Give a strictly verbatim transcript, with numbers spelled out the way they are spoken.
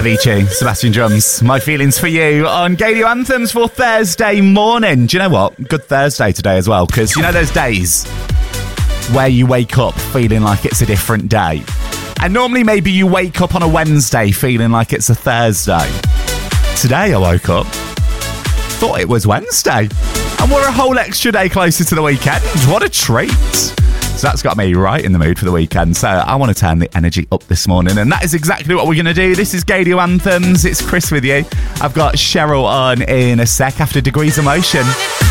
Avicii, Sebastian Drums, My Feelings for You on Gadio Anthems for Thursday morning. Do you know what? Good Thursday today as well, because you know those days where you wake up feeling like it's a different day. And normally maybe you wake up on a Wednesday feeling like it's a Thursday. Today I woke up, thought it was Wednesday, and we're a whole extra day closer to the weekend. What a treat. So that's got me right in the mood for the weekend. So I want to turn the energy up this morning, and that is exactly what we're going to do. This is Gadio Anthems. It's Chris with you. I've got Cheryl on in a sec after Degrees of Motion.